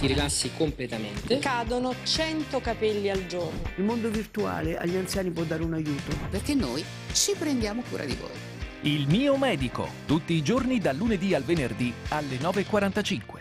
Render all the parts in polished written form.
ti rilassi completamente. Cadono 100 capelli al giorno. Il mondo virtuale agli anziani può dare un aiuto. Perché noi ci prendiamo cura di voi. Il mio medico, tutti i giorni dal lunedì al venerdì alle 9:45.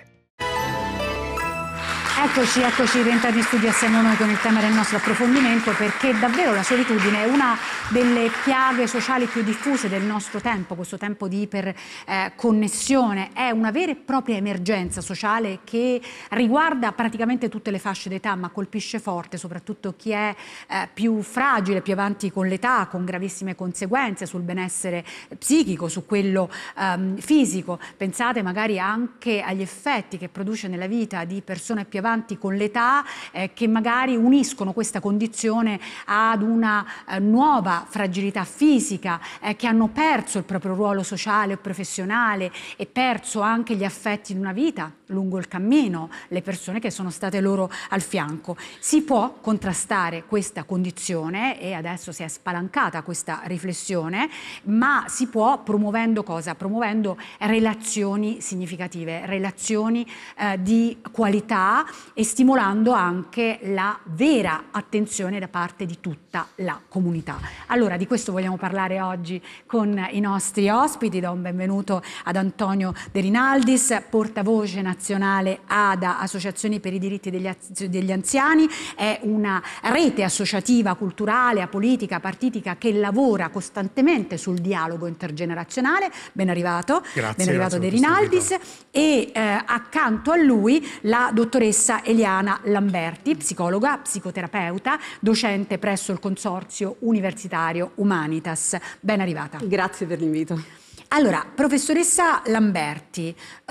Eccoci rientrati in studio assieme a noi con il tema del nostro approfondimento, perché davvero la solitudine è una delle piaghe sociali più diffuse del nostro tempo, questo tempo di iperconnessione, è una vera e propria emergenza sociale che riguarda praticamente tutte le fasce d'età, ma colpisce forte soprattutto chi è più fragile, più avanti con l'età, con gravissime conseguenze sul benessere psichico, su quello fisico. Pensate magari anche agli effetti che produce nella vita di persone più avanti con l'età, che magari uniscono questa condizione ad una nuova fragilità fisica, che hanno perso il proprio ruolo sociale o professionale e perso anche gli affetti di una vita lungo il cammino, le persone che sono state loro al fianco. Si può contrastare questa condizione e adesso si è spalancata questa riflessione, ma si può promuovendo cosa? Promuovendo relazioni significative, relazioni di qualità, e stimolando anche la vera attenzione da parte di tutta la comunità. Allora, di questo vogliamo parlare oggi con i nostri ospiti. Do un benvenuto ad Antonio De Rinaldis, portavoce nazionale ADA, Associazioni per i diritti degli anziani. È una rete associativa, culturale, apolitica, partitica che lavora costantemente sul dialogo intergenerazionale. Ben arrivato. Grazie, ben arrivato grazie De Rinaldis. E accanto a lui la dottoressa Eliana Lamberti, psicologa, psicoterapeuta, docente presso il Consorzio Universitario Humanitas. Ben arrivata. Grazie per l'invito. Allora, professoressa Lamberti,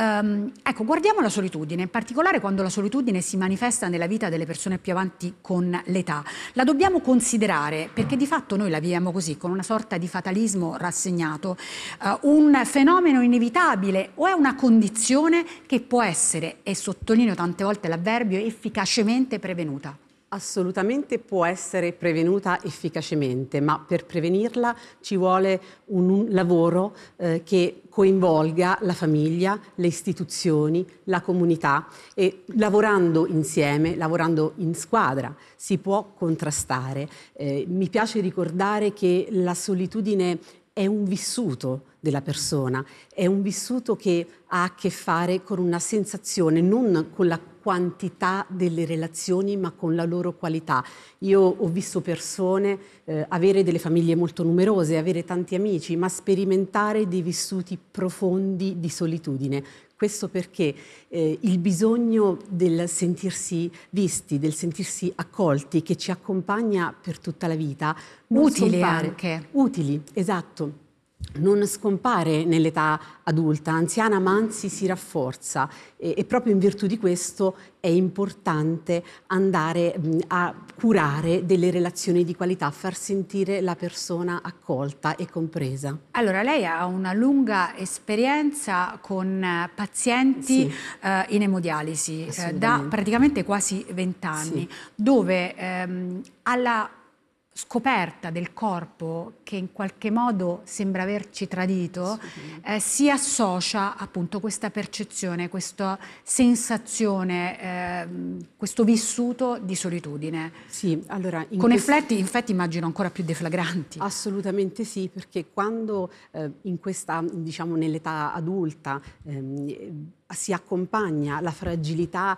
ecco, guardiamo la solitudine, in particolare quando la solitudine si manifesta nella vita delle persone più avanti con l'età. La dobbiamo considerare, perché di fatto noi la viviamo così, con una sorta di fatalismo rassegnato, un fenomeno inevitabile o è una condizione che può essere, e sottolineo tante volte l'avverbio, efficacemente prevenuta? Assolutamente può essere prevenuta efficacemente, ma per prevenirla ci vuole un lavoro che coinvolga la famiglia, le istituzioni, la comunità, e lavorando insieme, lavorando in squadra, si può contrastare. Mi piace ricordare che la solitudine è un vissuto della persona, è un vissuto che ha a che fare con una sensazione, non con la quantità delle relazioni, ma con la loro qualità. Io ho visto persone avere delle famiglie molto numerose, avere tanti amici, ma sperimentare dei vissuti profondi di solitudine. Questo perché il bisogno del sentirsi visti, del sentirsi accolti, che ci accompagna per tutta la vita, non utili scompare. anche. Utili, esatto. Non scompare nell'età adulta, anziana, ma anzi si rafforza, e proprio in virtù di questo è importante andare a curare delle relazioni di qualità, far sentire la persona accolta e compresa. Allora, lei ha una lunga esperienza con pazienti in emodialisi, da praticamente quasi 20 anni, dove alla scoperta del corpo che in qualche modo sembra averci tradito, si associa appunto questa percezione, questa sensazione, questo vissuto di solitudine. Sì, allora, con effetti immagino ancora più deflagranti. Assolutamente sì, perché quando in questa, diciamo, nell'età adulta si accompagna la fragilità,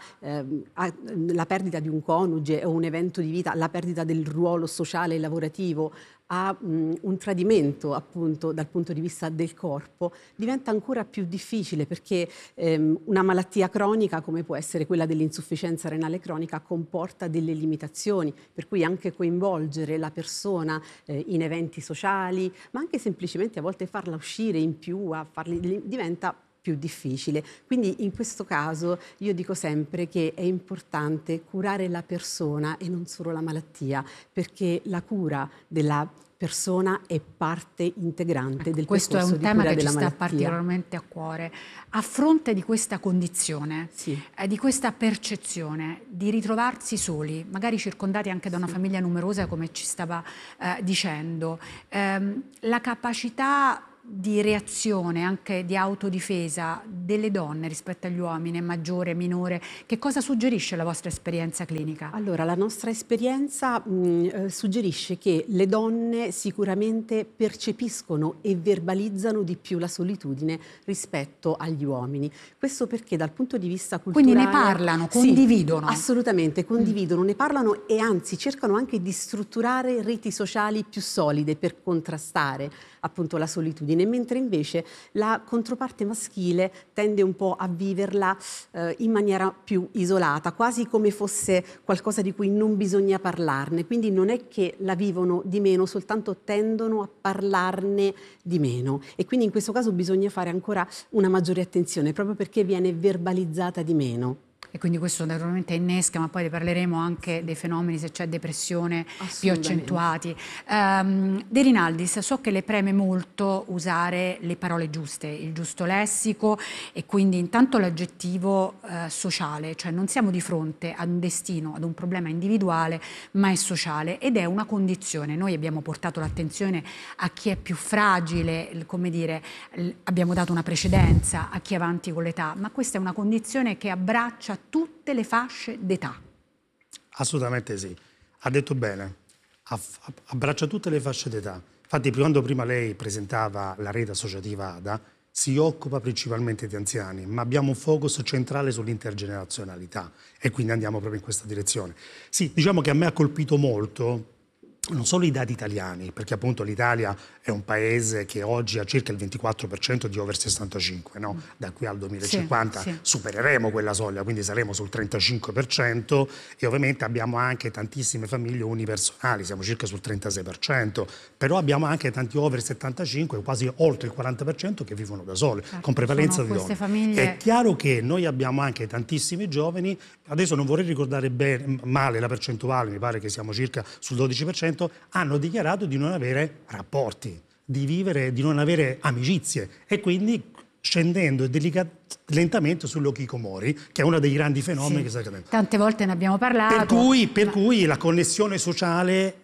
la perdita di un coniuge o un evento di vita, la perdita del ruolo sociale e lavorativo, a un tradimento appunto dal punto di vista del corpo, diventa ancora più difficile, perché una malattia cronica come può essere quella dell'insufficienza renale cronica comporta delle limitazioni, per cui anche coinvolgere la persona in eventi sociali, ma anche semplicemente a volte farla uscire in più, diventa più difficile. Quindi in questo caso io dico sempre che è importante curare la persona e non solo la malattia, perché la cura della persona è parte integrante del questo percorso è un tema che ci sta malattia. particolarmente a cuore. A fronte di questa condizione, di questa percezione di ritrovarsi soli, magari circondati anche da una famiglia numerosa come ci stava dicendo, la capacità di reazione, anche di autodifesa delle donne rispetto agli uomini è maggiore, minore? Che cosa suggerisce la vostra esperienza clinica? Allora, la nostra esperienza suggerisce che le donne sicuramente percepiscono e verbalizzano di più la solitudine rispetto agli uomini. Questo perché dal punto di vista culturale... Quindi ne parlano, condividono? Sì, assolutamente, condividono, ne parlano e anzi cercano anche di strutturare reti sociali più solide per contrastare appunto la solitudine, mentre invece la controparte maschile tende un po' a viverla in maniera più isolata, quasi come fosse qualcosa di cui non bisogna parlarne. Quindi non è che la vivono di meno, soltanto tendono a parlarne di meno. E quindi in questo caso bisogna fare ancora una maggiore attenzione, proprio perché viene verbalizzata di meno. E quindi questo naturalmente innesca, ma poi ne parleremo anche dei fenomeni, se c'è depressione, più accentuati. De Rinaldis, so che le preme molto usare le parole giuste, il giusto lessico e quindi intanto l'aggettivo sociale, cioè non siamo di fronte ad un destino, ad un problema individuale, ma è sociale ed è una condizione. Noi abbiamo portato l'attenzione a chi è più fragile, come dire, abbiamo dato una precedenza a chi è avanti con l'età, ma questa è una condizione che abbraccia tutte le fasce d'età. Assolutamente sì, ha detto bene, abbraccia tutte le fasce d'età. Infatti quando prima lei presentava la rete associativa ADA, si occupa principalmente di anziani, ma abbiamo un focus centrale sull'intergenerazionalità e quindi andiamo proprio in questa direzione. Sì, diciamo che a me ha colpito molto non solo i dati italiani, perché appunto l'Italia è un paese che oggi ha circa il 24% di over 65, no? Da qui al 2050 sì. supereremo quella soglia, quindi saremo sul 35% e ovviamente abbiamo anche tantissime famiglie unipersonali, siamo circa sul 36%, però abbiamo anche tanti over 75, quasi oltre il 40% che vivono da soli, certo, con prevalenza di donne. Famiglie... È chiaro che noi abbiamo anche tantissimi giovani, adesso non vorrei ricordare male la percentuale, mi pare che siamo circa sul 12%, hanno dichiarato di non avere rapporti, di non avere amicizie e quindi scendendo lentamente sull'hikikomori, che è uno dei grandi fenomeni che sta accadendo. Tante volte ne abbiamo parlato. Per cui la connessione sociale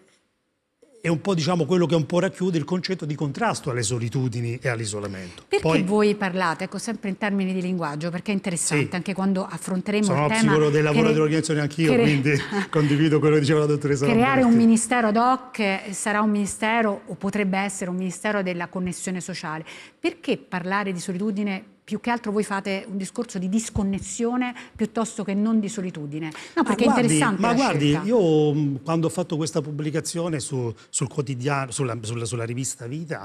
è un po', diciamo, quello che un po' racchiude il concetto di contrasto alle solitudini e all'isolamento. Perché voi parlate, ecco, sempre in termini di linguaggio, perché è interessante, sì, anche quando affronteremo il tema... Sono psicologo del lavoro dell'organizzazione anch'io, quindi condivido quello che diceva la dottoressa Lamberti. Creare un ministero ad hoc sarà un ministero, o potrebbe essere un ministero della connessione sociale. Perché parlare di solitudine? Più che altro voi fate un discorso di disconnessione piuttosto che non di solitudine. No, perché è interessante la guardi, scelta. Io quando ho fatto questa pubblicazione sul quotidiano, sulla rivista Vita,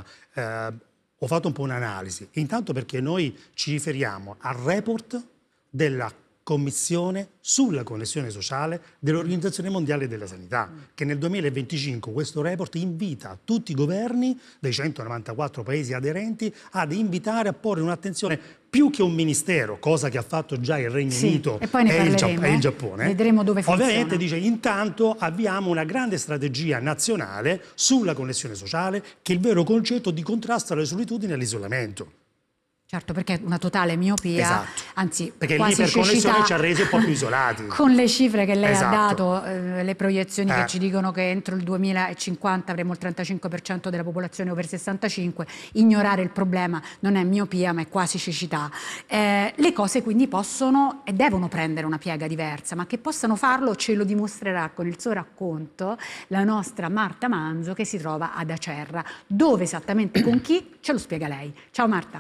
ho fatto un po' un'analisi. Intanto perché noi ci riferiamo al report della Commissione sulla connessione sociale dell'Organizzazione Mondiale della Sanità, che nel 2025 questo report invita tutti i governi dei 194 paesi aderenti ad invitare a porre un'attenzione più che un ministero, cosa che ha fatto già il Regno Unito e il Giappone. Vedremo dove funziona. Ovviamente dice intanto avviamo una grande strategia nazionale sulla connessione sociale, che è il vero concetto di contrasto alla solitudine e all'isolamento. Certo, perché una totale miopia, esatto, anzi perché l'iperconnessione ci ha resi un po' più isolati. Con le cifre che lei esatto. ha dato, le proiezioni che ci dicono che entro il 2050 avremo il 35% della popolazione over 65, ignorare il problema non è miopia ma è quasi cecità. Le cose quindi possono e devono prendere una piega diversa, ma che possano farlo ce lo dimostrerà con il suo racconto la nostra Marta Manzo, che si trova ad Acerra. Dove esattamente, con chi, ce lo spiega lei. Ciao Marta.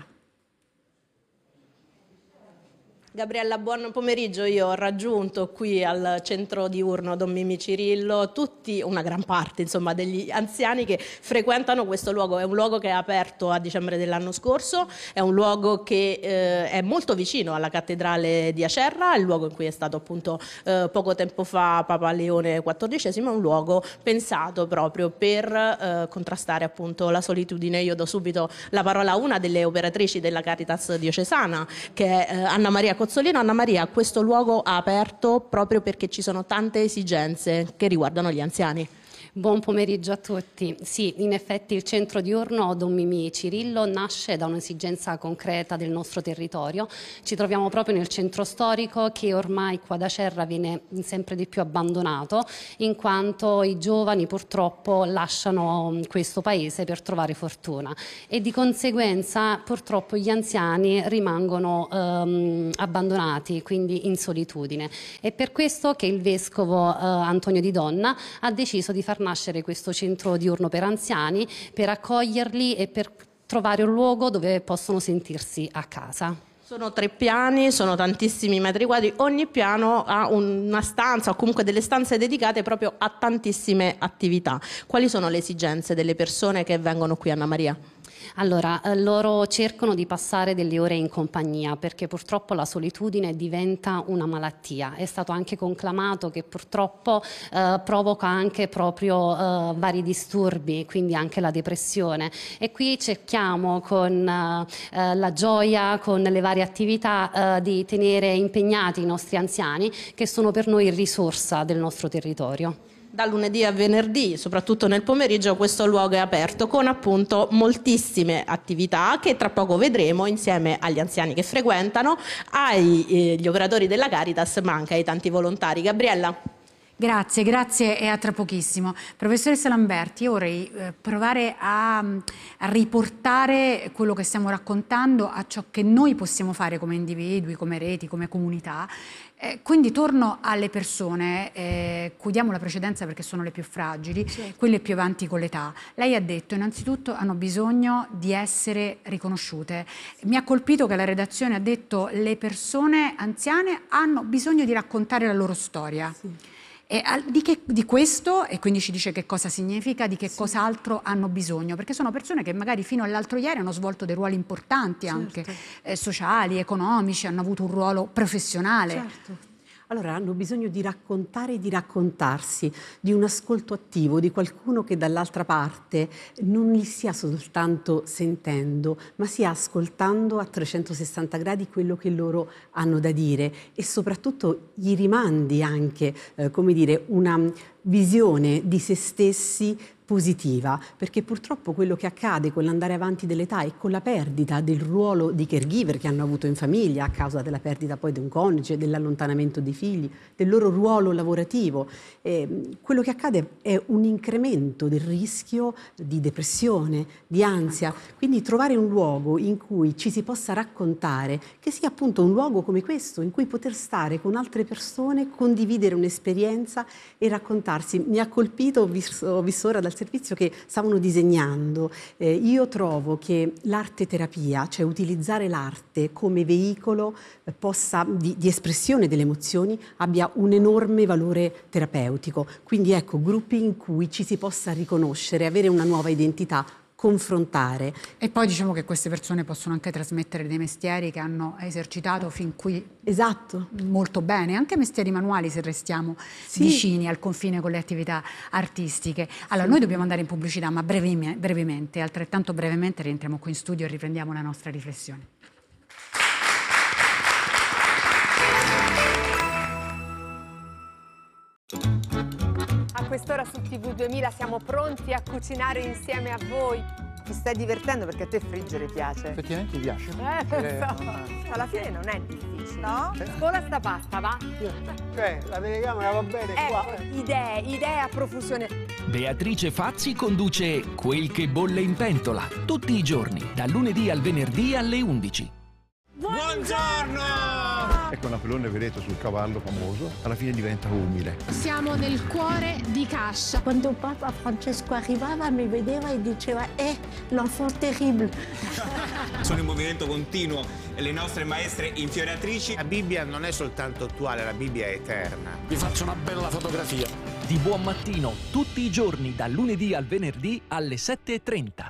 Gabriella, buon pomeriggio. Io ho raggiunto qui al centro diurno Don Mimmi Cirillo una gran parte insomma degli anziani che frequentano questo luogo. È un luogo che è aperto a dicembre dell'anno scorso, è un luogo che è molto vicino alla cattedrale di Acerra, è il luogo in cui è stato appunto poco tempo fa Papa Leone XIV, è un luogo pensato proprio per contrastare appunto la solitudine. Io do subito la parola a una delle operatrici della Caritas diocesana, che è Anna Maria Cozzolino. Anna Maria, questo luogo ha aperto proprio perché ci sono tante esigenze che riguardano gli anziani. Buon pomeriggio a tutti. Sì, in effetti il centro diurno Don Mimì Cirillo nasce da un'esigenza concreta del nostro territorio. Ci troviamo proprio nel centro storico che ormai qua da Cerra viene sempre di più abbandonato, in quanto i giovani purtroppo lasciano questo paese per trovare fortuna e di conseguenza purtroppo gli anziani rimangono abbandonati, quindi in solitudine. È per questo che il vescovo Antonio Di Donna ha deciso di far nascere questo centro diurno per anziani, per accoglierli e per trovare un luogo dove possono sentirsi a casa. Sono 3 piani, sono tantissimi metri quadri, ogni piano ha una stanza o comunque delle stanze dedicate proprio a tantissime attività. Quali sono le esigenze delle persone che vengono qui, Anna Maria? Allora, loro cercano di passare delle ore in compagnia perché purtroppo la solitudine diventa una malattia. È stato anche conclamato che purtroppo provoca anche proprio vari disturbi, quindi anche la depressione. E qui cerchiamo con la gioia, con le varie attività di tenere impegnati i nostri anziani che sono per noi risorsa del nostro territorio. Da lunedì a venerdì, soprattutto nel pomeriggio, questo luogo è aperto con appunto moltissime attività che tra poco vedremo insieme agli anziani che frequentano, agli operatori della Caritas, ma anche ai tanti volontari. Gabriella? Grazie e a tra pochissimo. Professoressa Lamberti, io vorrei provare a riportare quello che stiamo raccontando a ciò che noi possiamo fare come individui, come reti, come comunità. Quindi torno alle persone, cui diamo la precedenza perché sono le più fragili, quelle più avanti con l'età. Lei ha detto innanzitutto hanno bisogno di essere riconosciute. Mi ha colpito che la redazione ha detto le persone anziane hanno bisogno di raccontare la loro storia. Sì. E di questo, e quindi ci dice che cosa significa, di che cos'altro hanno bisogno, perché sono persone che magari fino all'altro ieri hanno svolto dei ruoli importanti anche sociali, economici, hanno avuto un ruolo professionale. Certo. Allora hanno bisogno di raccontare e di raccontarsi, di un ascolto attivo, di qualcuno che dall'altra parte non li stia soltanto sentendo, ma stia ascoltando a 360 gradi quello che loro hanno da dire e soprattutto gli rimandi anche, come dire, una visione di se stessi positiva, perché purtroppo quello che accade con l'andare avanti dell'età e con la perdita del ruolo di caregiver che hanno avuto in famiglia a causa della perdita poi di un coniuge, dell'allontanamento dei figli, del loro ruolo lavorativo, quello che accade è un incremento del rischio di depressione, di ansia, quindi trovare un luogo in cui ci si possa raccontare, che sia appunto un luogo come questo, in cui poter stare con altre persone, condividere un'esperienza e raccontarsi. Mi ha colpito, ho visto ora dal servizio che stavano disegnando. Io trovo che l'arte terapia, cioè utilizzare l'arte come veicolo di espressione delle emozioni, abbia un enorme valore terapeutico. Quindi ecco, gruppi in cui ci si possa riconoscere, avere una nuova identità, confrontare. E poi diciamo che queste persone possono anche trasmettere dei mestieri che hanno esercitato fin qui molto bene, anche mestieri manuali se restiamo vicini al confine con le attività artistiche. Allora noi dobbiamo andare in pubblicità, ma brevemente, altrettanto brevemente rientriamo qui in studio e riprendiamo la nostra riflessione. A quest'ora su TV 2000 siamo pronti a cucinare insieme a voi. Ti stai divertendo perché a te friggere piace? Effettivamente piace. Alla fine non è difficile, no? Scola sta pasta, va? Cioè, la telecamera va bene qua. Idee a profusione. Beatrice Fazzi conduce Quel che bolle in pentola, tutti i giorni, dal lunedì al venerdì alle 11. Buongiorno! Ecco Napoleone, vedete, sul cavallo famoso, alla fine diventa umile. Siamo nel cuore di Cascia. Quando Papa Francesco arrivava mi vedeva e diceva l'enfant terrible. Sono in movimento continuo le nostre maestre infioriatrici. La Bibbia non è soltanto attuale, la Bibbia è eterna. Vi faccio una bella fotografia. Di buon mattino, tutti i giorni, dal lunedì al venerdì alle 7:30.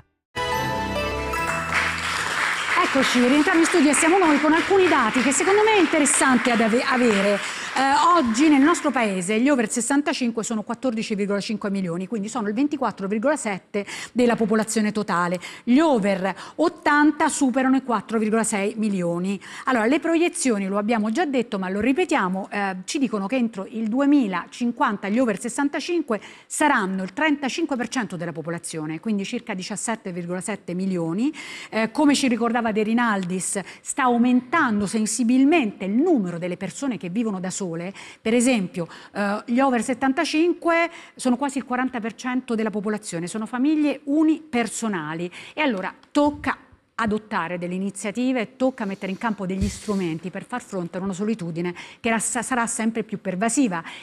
Eccoci, rientriamo in studio e siamo noi con alcuni dati che secondo me è interessante avere. Oggi nel nostro paese gli over 65 sono 14,5 milioni, quindi sono il 24,7 della popolazione totale. Gli over 80 superano i 4,6 milioni. Allora, le proiezioni, lo abbiamo già detto, ma lo ripetiamo, ci dicono che entro il 2050 gli over 65 saranno il 35% della popolazione, quindi circa 17,7 milioni. Come ci ricordava De Rinaldis, sta aumentando sensibilmente il numero delle persone che vivono da sole. Per esempio, gli over 75 sono quasi il 40% della popolazione, sono famiglie unipersonali e allora tocca adottare delle iniziative, tocca mettere in campo degli strumenti per far fronte a una solitudine che sarà sempre più pervasiva